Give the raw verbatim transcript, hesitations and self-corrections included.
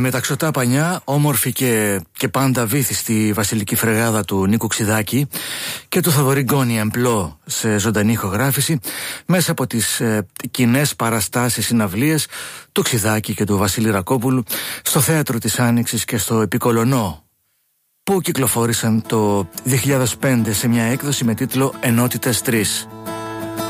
μεταξωτά πανιά, όμορφη και, και πάντα βύθιστη βασιλική φρεγάδα του Νίκου Ξιδάκη και του Θοδωρή Γκόνη Εμπλό σε ζωντανή ηχογράφηση μέσα από τις ε, κοινές παραστάσεις συναυλίες του Ξιδάκη και του Βασίλη Ρακόπουλου στο Θέατρο της Άνοιξης και στο Επικολονό, που κυκλοφόρησαν το δύο χιλιάδες πέντε σε μια έκδοση με τίτλο «Ενότητες τρεις».